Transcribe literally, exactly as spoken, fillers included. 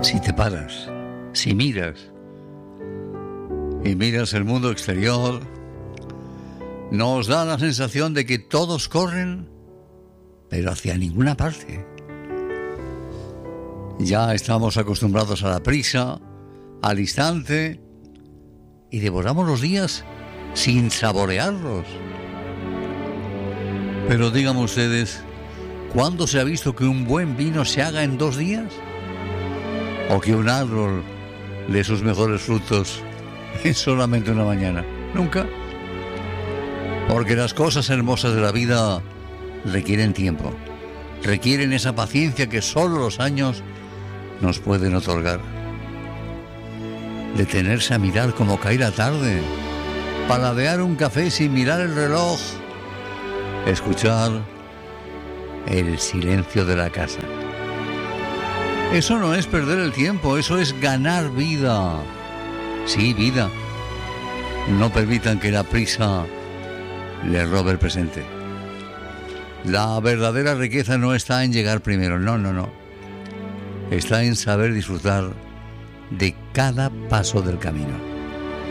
Si te paras, si miras y miras el mundo exterior, nos da la sensación de que todos corren, pero hacia ninguna parte. Ya estamos acostumbrados a la prisa, al instante, y devoramos los días sin saborearlos. Pero díganme ustedes, ¿cuándo se ha visto que un buen vino se haga en dos días? ¿O que un árbol dé sus mejores frutos en solamente una mañana? Nunca. Porque las cosas hermosas de la vida requieren tiempo, requieren esa paciencia que solo los años nos pueden otorgar. Detenerse a mirar cómo cae la tarde, paladear un café sin mirar el reloj, escuchar el silencio de la casa. Eso no es perder el tiempo, eso es ganar vida. Sí, vida. No permitan que la prisa les robe el presente. La verdadera riqueza no está en llegar primero, no, no, no. Está en saber disfrutar de cada paso del camino.